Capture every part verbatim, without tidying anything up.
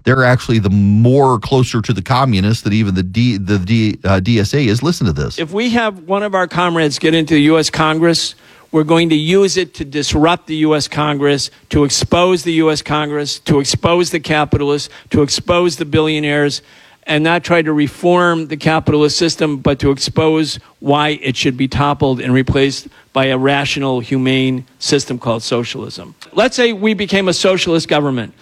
they're actually the more closer to the communists than even the D, the D, uh, D S A is. Listen to this. If we have one of our comrades get into the U S Congress, we're going to use it to disrupt the U S Congress, to expose the U S Congress, to expose the capitalists, to expose the billionaires, and not try to reform the capitalist system, but to expose why it should be toppled and replaced by a rational, humane system called socialism. Let's say we became a socialist government.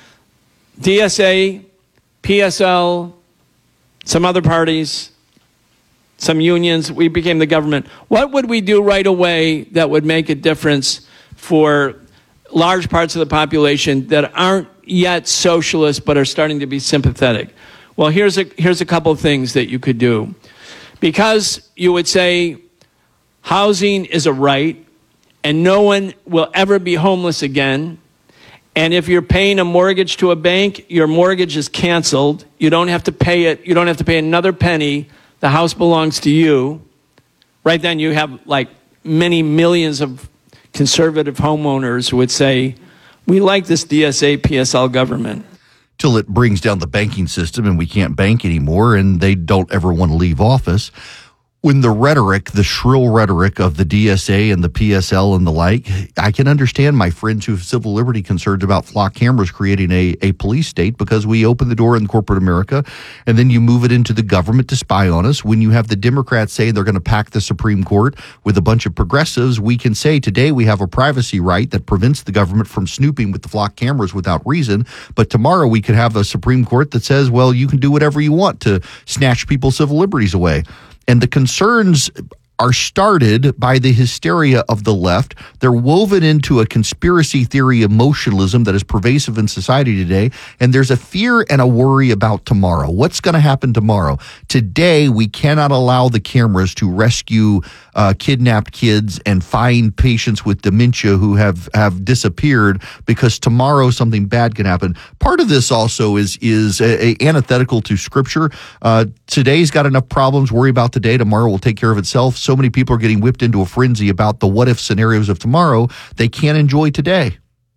D S A, P S L, some other parties, some unions, we became the government. What would we do right away that would make a difference for large parts of the population that aren't yet socialist but are starting to be sympathetic? Well, here's a, here's a couple of things that you could do. Because you would say housing is a right and no one will ever be homeless again. And if you're paying a mortgage to a bank, your mortgage is canceled. You don't have to pay it. You don't have to pay another penny. The house belongs to you. Right then you have like many millions of conservative homeowners who would say, we like this D S A, P S L government. Till it brings down the banking system and we can't bank anymore and they don't ever want to leave office. When the rhetoric, the shrill rhetoric of the D S A and the P S L and the like, I can understand my friends who have civil liberty concerns about flock cameras creating a, a police state, because we open the door in corporate America and then you move it into the government to spy on us. When you have the Democrats say they're going to pack the Supreme Court with a bunch of progressives, we can say today we have a privacy right that prevents the government from snooping with the flock cameras without reason. But tomorrow we could have a Supreme Court that says, well, you can do whatever you want to snatch people's civil liberties away. And the concerns are started by the hysteria of the left. They're woven into a conspiracy theory emotionalism that is pervasive in society today. And there's a fear and a worry about tomorrow. What's going to happen tomorrow? Today, we cannot allow the cameras to rescue uh, kidnapped kids and find patients with dementia who have, have disappeared, because tomorrow something bad can happen. Part of this also is, is a, a antithetical to Scripture. Uh, today's got enough problems. Worry about today. Tomorrow will take care of itself. So many people are getting whipped into a frenzy about the what-if scenarios of tomorrow. They can't enjoy today.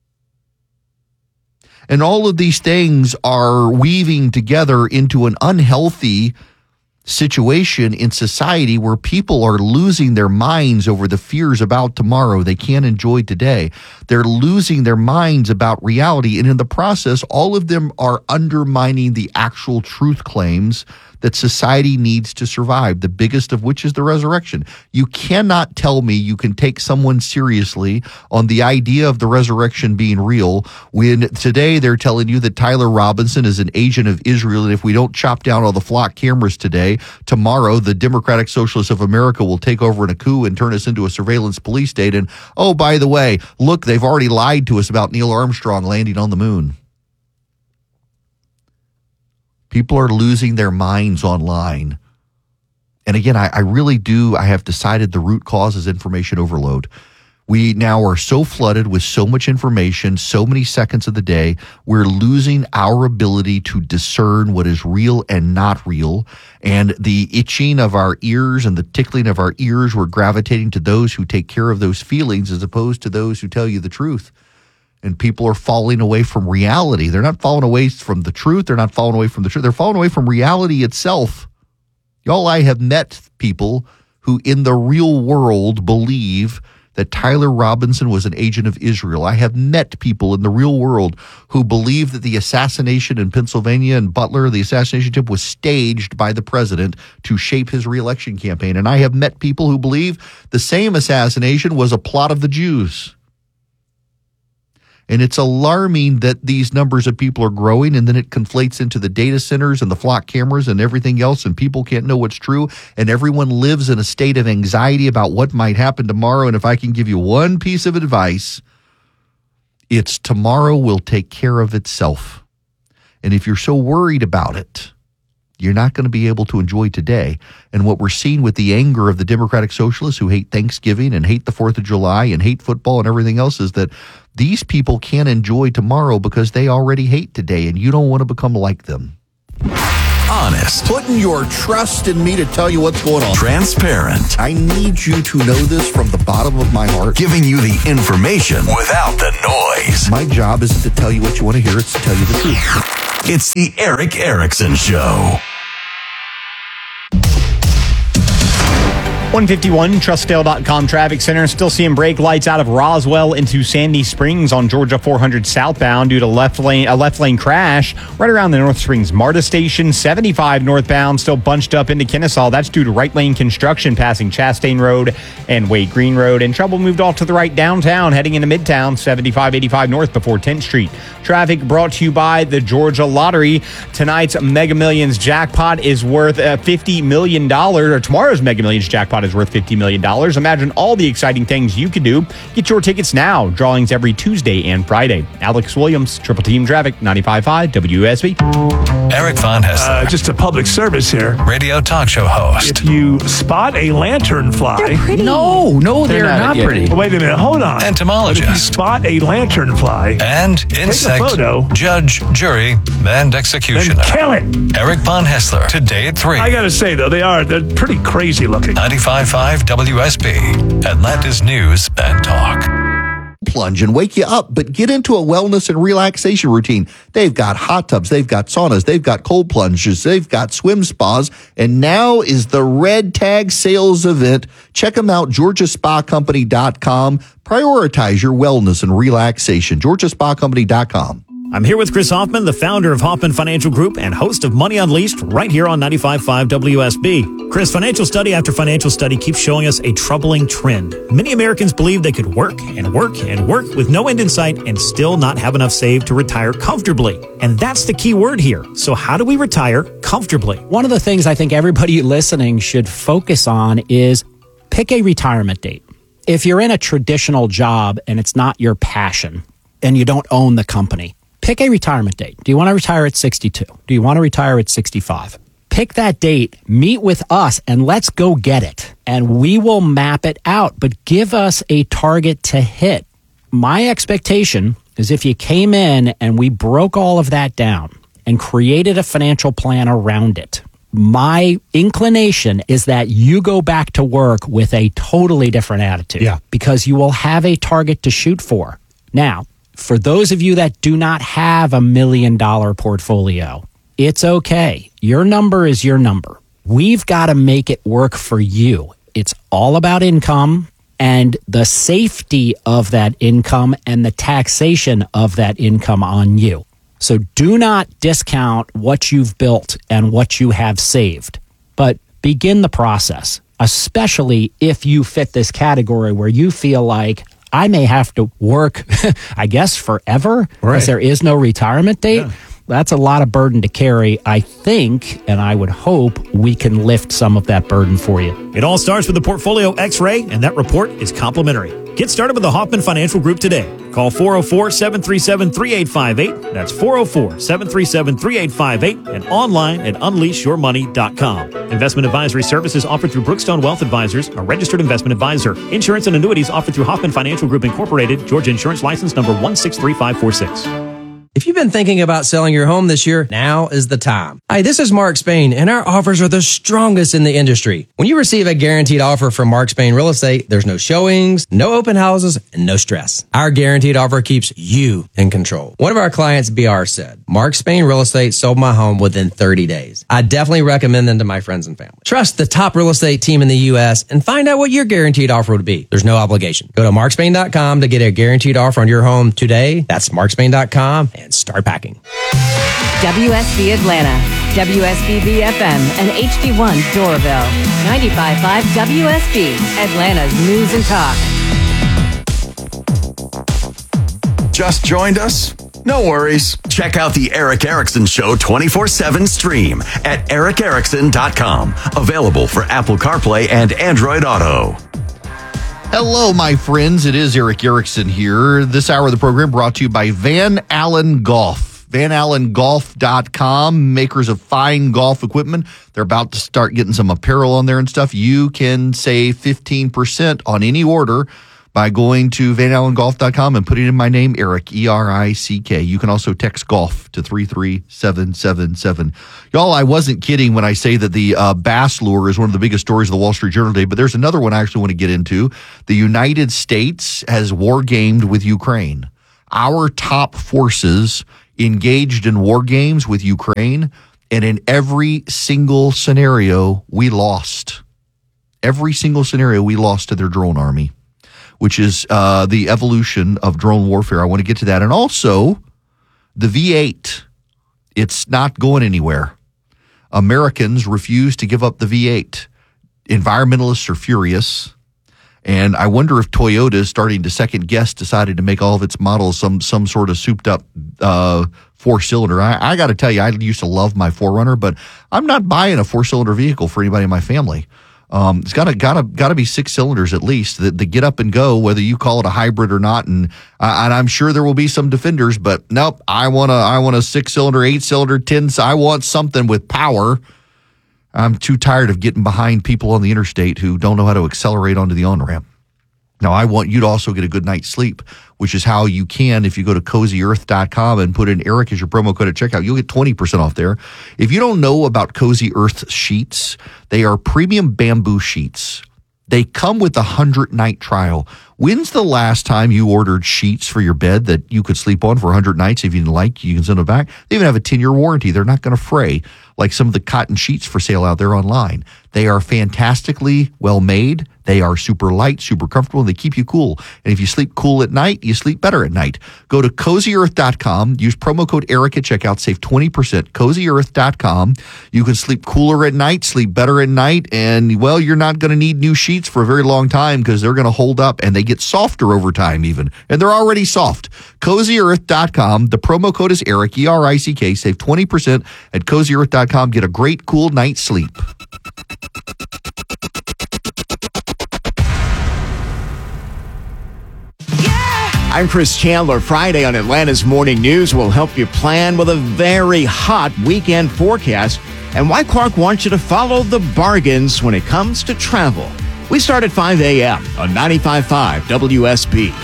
And all of these things are weaving together into an unhealthy situation in society where people are losing their minds over the fears about tomorrow. They can't enjoy today. They're losing their minds about reality. And in the process, all of them are undermining the actual truth claims that society needs to survive, the biggest of which is the resurrection. You cannot tell me you can take someone seriously on the idea of the resurrection being real when today they're telling you that Tyler Robinson is an agent of Israel, and if we don't chop down all the flock cameras today, tomorrow the Democratic Socialists of America will take over in a coup and turn us into a surveillance police state. And, oh, by the way, look, they've already lied to us about Neil Armstrong landing on the moon. People are losing their minds online. And again, I, I really do, I have decided the root cause is information overload. We now are so flooded with so much information, so many seconds of the day, we're losing our ability to discern what is real and not real. And the itching of our ears and the tickling of our ears, we're gravitating to those who take care of those feelings as opposed to those who tell you the truth. And people are falling away from reality. They're not falling away from the truth. They're not falling away from the truth. They're falling away from reality itself. Y'all, I have met people who in the real world believe that Tyler Robinson was an agent of Israel. I have met people in the real world who believe that the assassination in Pennsylvania and Butler, the assassination attempt, was staged by the president to shape his reelection campaign. And I have met people who believe the same assassination was a plot of the Jews. And it's alarming that these numbers of people are growing, and then it conflates into the data centers and the flock cameras and everything else, and people can't know what's true, and everyone lives in a state of anxiety about what might happen tomorrow. And if I can give you one piece of advice, it's tomorrow will take care of itself. And if you're so worried about it, you're not going to be able to enjoy today. And what we're seeing with the anger of the Democratic Socialists who hate Thanksgiving and hate the fourth of July and hate football and everything else is that these people can't enjoy tomorrow because they already hate today, and you don't want to become like them. Honest. Putting your trust in me to tell you what's going on. Transparent. I need you to know this from the bottom of my heart. Giving you the information without the noise. My job isn't to tell you what you want to hear, it's to tell you the truth. It's the Eric Erickson Show. one fifty-one Trustdale dot com traffic center. Still seeing brake lights out of Roswell into Sandy Springs on Georgia four hundred southbound due to left lane a left lane crash right around the North Springs MARTA station. seventy-five northbound still bunched up into Kennesaw. That's due to right lane construction passing Chastain Road and Wade Green Road. And trouble moved off to the right downtown heading into Midtown. seventy-five eighty-five north before tenth Street. Traffic brought to you by the Georgia Lottery. Tonight's Mega Millions jackpot is worth uh, fifty million dollars, or tomorrow's Mega Millions jackpot is worth fifty million dollars. Imagine all the exciting things you could do. Get your tickets now. Drawings every Tuesday and Friday. Alex Williams, Triple Team Traffic, ninety-five point five W U S B. Eric Von Hessler, Uh, just a public service here. radio talk show host. If you spot a lanternfly, No, no, they're, not not, yet. pretty. oh, wait a minute, hold on. Entomologist. If you spot a lanternfly, And insect photo. judge, jury, and then executioner. kill it. Eric Von Hessler, today at three. I gotta say though, they are they're pretty crazy looking. ninety-five point five W S B, Atlanta's News and Talk. Plunge and wake you up, but get into a wellness and relaxation routine. They've got hot tubs, they've got saunas, they've got cold plunges, they've got swim spas, and now is the Red Tag sales event. Check them out, Georgia Spa Company dot com. Prioritize your wellness and relaxation, Georgia Spa Company dot com. I'm here with Chris Hoffman, the founder of Hoffman Financial Group and host of Money Unleashed, right here on ninety-five point five W S B. Chris, financial study after financial study keeps showing us a troubling trend. Many Americans believe they could work and work and work with no end in sight and still not have enough saved to retire comfortably. And that's the key word here. So how do we retire comfortably? One of the things I think everybody listening should focus on is pick a retirement date. If you're in a traditional job and it's not your passion and you don't own the company, pick a retirement date. Do you want to retire at sixty-two? Do you want to retire at sixty-five? Pick that date, meet with us, and let's go get it. And we will map it out, but give us a target to hit. My expectation is if you came in and we broke all of that down and created a financial plan around it, my inclination is that you go back to work with a totally different attitude. Yeah. Because you will have a target to shoot for. Now, for those of you that do not have a million dollar portfolio, it's okay. Your number is your number. We've got to make it work for you. It's all about income and the safety of that income and the taxation of that income on you. So do not discount what you've built and what you have saved, but begin the process, especially if you fit this category where you feel like I may have to work, I guess, forever because Right. there is no retirement date. Yeah. That's a lot of burden to carry. I think, and I would hope, we can lift some of that burden for you. It all starts with the Portfolio X-Ray, and that report is complimentary. Get started with the Hoffman Financial Group today. Call four oh four, seven three seven, three eight five eight. That's four oh four, seven three seven, three eight five eight and online at unleash your money dot com. Investment advisory services offered through Brookstone Wealth Advisors, a registered investment advisor. Insurance and annuities offered through Hoffman Financial Group Incorporated, Georgia Insurance License number one six three five four six. If you've been thinking about selling your home this year, now is the time. Hi, this is Mark Spain, and our offers are the strongest in the industry. When you receive a guaranteed offer from Mark Spain Real Estate, there's no showings, no open houses, and no stress. Our guaranteed offer keeps you in control. One of our clients, B R, said, Mark Spain Real Estate sold my home within thirty days. I definitely recommend them to my friends and family. Trust the top real estate team in the U S and find out what your guaranteed offer would be. There's no obligation. Go to mark spain dot com to get a guaranteed offer on your home today. That's mark spain dot com and start packing. W S B Atlanta, W S B B F M, and H D one Doraville. ninety-five point five W S B, Atlanta's News and Talk. Just joined us? No worries. Check out the Eric Erickson Show twenty-four seven stream at eric erickson dot com. Available for Apple CarPlay and Android Auto. Hello, my friends. It is Eric Erickson here. This hour of the program brought to you by Van Allen Golf. van allen golf dot com, makers of fine golf equipment. They're about to start getting some apparel on there and stuff. You can save fifteen percent on any order by going to van allen golf dot com and putting in my name, Eric, E R I C K. You can also text golf to three three seven seven seven. Y'all, I wasn't kidding when I say that the uh, bass lure is one of the biggest stories of the Wall Street Journal today, but there's another one I actually want to get into. The United States has war gamed with Ukraine. Our top forces engaged in war games with Ukraine, and in every single scenario, we lost. Every single scenario, we lost to their drone army, which is uh, the evolution of drone warfare. I want to get to that. And also, the V eight, it's not going anywhere. Americans refuse to give up the V eight. Environmentalists are furious. And I wonder if Toyota is starting to second guess, decided to make all of its models some some sort of souped up uh, four cylinder. I, I got to tell you, I used to love my four runner, but I'm not buying a four cylinder vehicle for anybody in my family. Um, it's got to got to got to be six cylinders at least that, that get up and go, whether you call it a hybrid or not. And uh, and I'm sure there will be some defenders, but nope. I want a I want a six cylinder, eight cylinder, ten. I want something with power. I'm too tired of getting behind people on the interstate who don't know how to accelerate onto the on ramp. Now, I want you to also get a good night's sleep, which is how you can if you go to cozy earth dot com and put in Eric as your promo code at checkout. You'll get twenty percent off there. If you don't know about Cozy Earth sheets, they are premium bamboo sheets. They come with a hundred-night trial. When's the last time you ordered sheets for your bed that you could sleep on for one hundred nights? If you didn't like, you can send them back. They even have a ten-year warranty. They're not going to fray like some of the cotton sheets for sale out there online. They are fantastically well-made. They are super light, super comfortable, and they keep you cool. And if you sleep cool at night, you sleep better at night. Go to cozy earth dot com. Use promo code Eric at checkout. Save twenty percent. cozy earth dot com. You can sleep cooler at night, sleep better at night, and, well, you're not going to need new sheets for a very long time because they're going to hold up, and they get softer over time even. And they're already soft. cozy earth dot com. The promo code is Eric, E R I C K. Save twenty percent at cozy earth dot com. Get a great, cool night's sleep. I'm Chris Chandler. Friday on Atlanta's Morning News will help you plan with a very hot weekend forecast and why Clark wants you to follow the bargains when it comes to travel. We start at five a.m. on ninety-five point five W S B.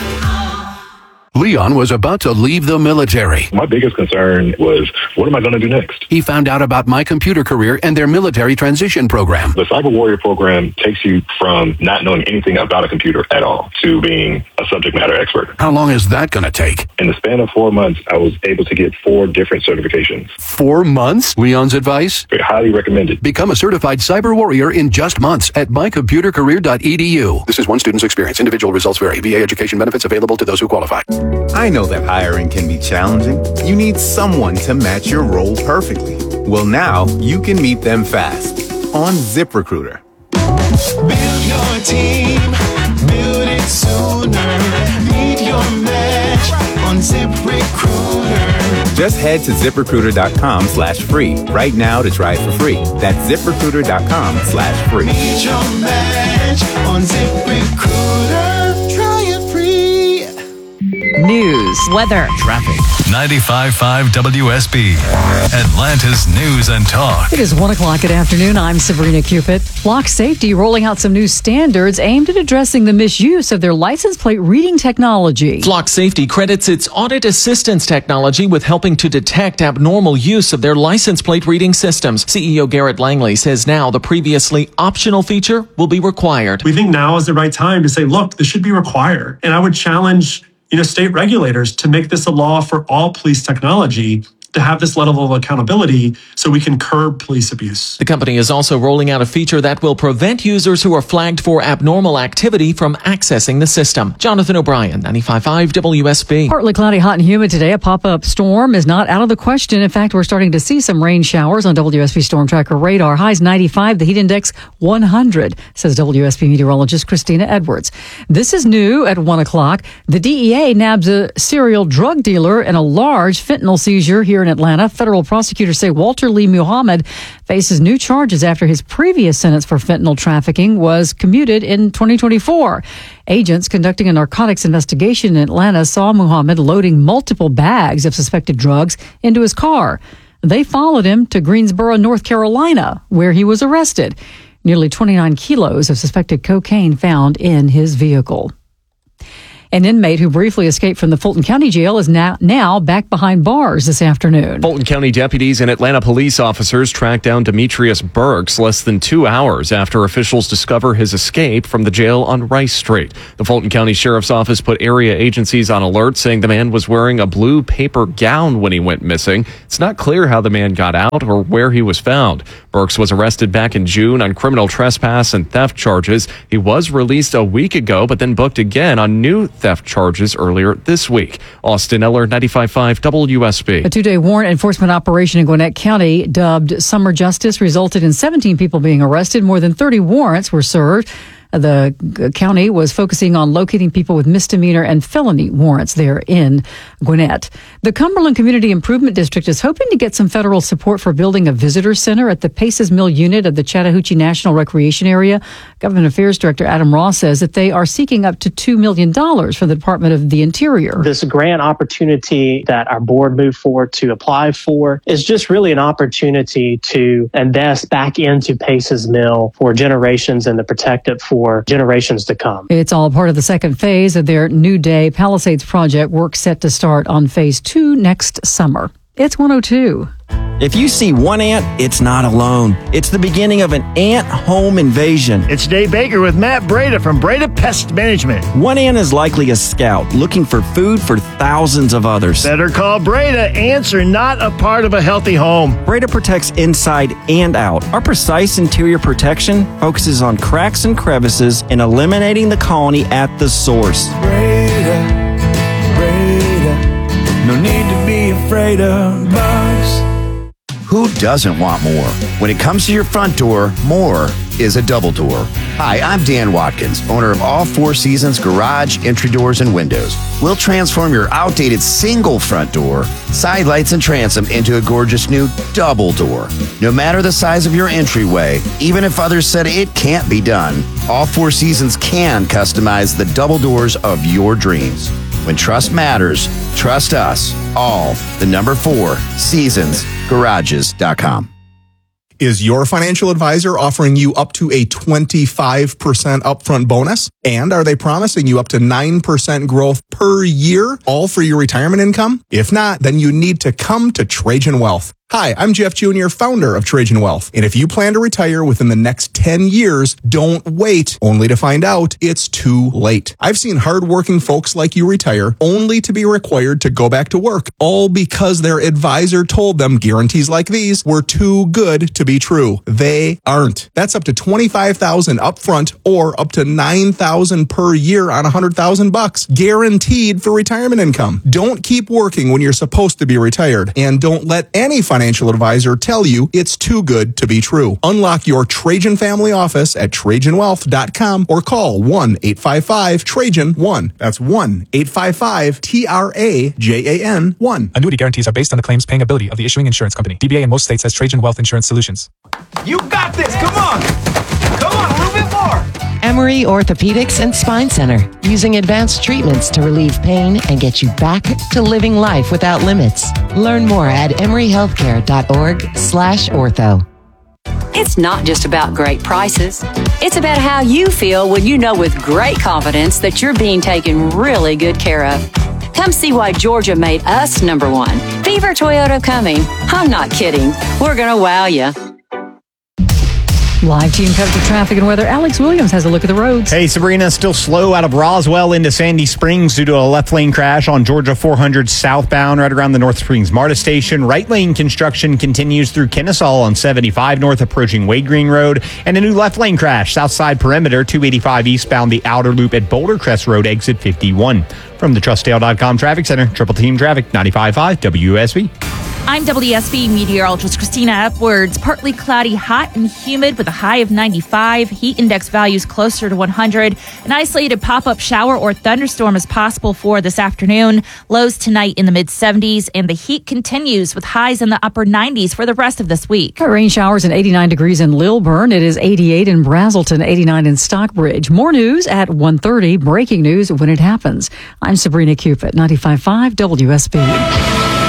Leon was about to leave the military. My biggest concern was, what am I going to do next? He found out about My Computer Career and their military transition program. The Cyber Warrior program takes you from not knowing anything about a computer at all to being a subject matter expert. How long is that going to take? In the span of four months, I was able to get four different certifications. Four months? Leon's advice? Very highly recommended. Become a certified cyber warrior in just months at my computer career dot e d u. This is one student's experience. Individual results vary. V A education benefits available to those who qualify. I know that hiring can be challenging. You need someone to match your role perfectly. Well, now you can meet them fast on ZipRecruiter. Build your team, build it sooner. Meet your match on ZipRecruiter. Just head to ZipRecruiter.com slash free right now to try it for free. That's ZipRecruiter.com slash free. Meet your match on ZipRecruiter. Try it free. News, weather, traffic. ninety-five point five W S B, Atlanta's News and Talk. It is one o'clock in the afternoon. I'm Sabrina Cupid. Flock Safety rolling out some new standards aimed at addressing the misuse of their license plate reading technology. Flock Safety credits its audit assistance technology with helping to detect abnormal use of their license plate reading systems. C E O Garrett Langley says now the previously optional feature will be required. We think now is the right time to say, look, this should be required. And I would challenge you know, state regulators to make this a law for all police technology, to have this level of accountability so we can curb police abuse. The company is also rolling out a feature that will prevent users who are flagged for abnormal activity from accessing the system. Jonathan O'Brien, ninety-five point five W S B. Partly cloudy, hot and humid today. A pop-up storm is not out of the question. In fact, we're starting to see some rain showers on W S B Storm Tracker radar. Highs ninety-five, the heat index one hundred, says W S B meteorologist Christina Edwards. This is new at one o'clock. The D E A nabs a serial drug dealer and a large fentanyl seizure here in Atlanta. Federal prosecutors say Walter Lee Muhammad faces new charges after his previous sentence for fentanyl trafficking was commuted in twenty twenty-four. Agents conducting a narcotics investigation in Atlanta saw Muhammad loading multiple bags of suspected drugs into his car. They followed him to Greensboro, North Carolina, where he was arrested. Nearly twenty-nine kilos of suspected cocaine found in his vehicle. An inmate who briefly escaped from the Fulton County Jail is now, now back behind bars this afternoon. Fulton County deputies and Atlanta police officers tracked down Demetrius Burks less than two hours after officials discover his escape from the jail on Rice Street. The Fulton County Sheriff's Office put area agencies on alert, saying the man was wearing a blue paper gown when he went missing. It's not clear how the man got out or where he was found. Burks was arrested back in June on criminal trespass and theft charges. He was released a week ago, but then booked again on new theft charges earlier this week. Austin Eller, ninety-five point five W S B. A two-day warrant enforcement operation in Gwinnett County, dubbed Summer Justice, resulted in seventeen people being arrested. More than thirty warrants were served. The county was focusing on locating people with misdemeanor and felony warrants there in Gwinnett. The Cumberland Community Improvement District is hoping to get some federal support for building a visitor center at the Paces Mill unit of the Chattahoochee National Recreation Area. Government Affairs Director Adam Ross says that they are seeking up to two million dollars from the Department of the Interior. This grant opportunity that our board moved forward to apply for is just really an opportunity to invest back into Paces Mill for generations and to protect it for For generations to come. It's all part of the second phase of their New Day Palisades project, work set to start on phase two next summer. It's one oh two. If you see one ant, it's not alone. It's the beginning of an ant home invasion. It's Dave Baker with Matt Breda from Breda Pest Management. One ant is likely a scout looking for food for thousands of others. Better call Breda. Ants are not a part of a healthy home. Breda protects inside and out. Our precise interior protection focuses on cracks and crevices and eliminating the colony at the source. Breda, Breda, no need to be afraid of bugs. Who doesn't want more? When it comes to your front door, more is a double door. Hi, I'm Dan Watkins, owner of All Four Seasons Garage, Entry Doors, and Windows. We'll transform your outdated single front door, side lights, and transom into a gorgeous new double door. No matter the size of your entryway, even if others said it can't be done, All Four Seasons can customize the double doors of your dreams. When trust matters, trust us. All, the number four, seasons garages dot com. Is your financial advisor offering you up to a twenty-five percent upfront bonus? And are they promising you up to nine percent growth per year, all for your retirement income? If not, then you need to come to Trajan Wealth. Hi, I'm Jeff Junior, founder of Trajan Wealth. And if you plan to retire within the next ten years, don't wait only to find out it's too late. I've seen hardworking folks like you retire only to be required to go back to work, all because their advisor told them guarantees like these were too good to be true. They aren't. That's up to twenty-five thousand dollars upfront or up to nine thousand dollars per year on one hundred thousand bucks, guaranteed for retirement income. Don't keep working when you're supposed to be retired, and don't let any financial financial advisor tell you it's too good to be true. Unlock your Trajan family office at Trajan Wealth dot com or call one eight five five Trajan one. That's one eight five five T R A J A N one. Annuity guarantees are based on the claims paying ability of the issuing insurance company. D B A in most states has Trajan Wealth Insurance Solutions. You got this. Come on. Come on, a little bit more. Emory Orthopedics and Spine Center, using advanced treatments to relieve pain and get you back to living life without limits. Learn more at emory healthcare dot org slash ortho. It's not just about great prices. It's about how you feel when you know with great confidence that you're being taken really good care of. Come see why Georgia made us number one. Beaver Toyota coming. I'm not kidding. We're going to wow you. Live team coverage of traffic and weather. Alex Williams has a look at the roads. Hey, Sabrina, still slow out of Roswell into Sandy Springs due to a left lane crash on Georgia four hundred southbound right around the North Springs MARTA station. Right lane construction continues through Kennesaw on seventy-five north approaching Wade Green Road. And a new left lane crash Southside Perimeter two eighty-five eastbound the outer loop at Boulder Crest Road exit fifty-one. From the Trustdale dot com Traffic Center, Triple Team Traffic ninety-five point five W S B. I'm W S B meteorologist Christina Upwards. Partly cloudy, hot and humid with a high of ninety-five. Heat index values closer to one hundred. An isolated pop-up shower or thunderstorm is possible for this afternoon. Lows tonight in the mid seventies, and the heat continues with highs in the upper nineties for the rest of this week. Rain showers and eighty-nine degrees in Lilburn. It is eighty-eight in Brazelton, eighty-nine in Stockbridge. More news at one thirty. Breaking news when it happens. I'm Sabrina Cupid, ninety-five point five W S B.